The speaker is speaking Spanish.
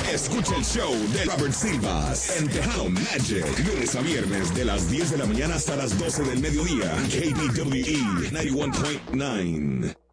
Escucha el show de Robert Silvas en Tejano Magic. Lunes a viernes de las 10 de la mañana hasta las 12 del mediodía. KBWE 91.9.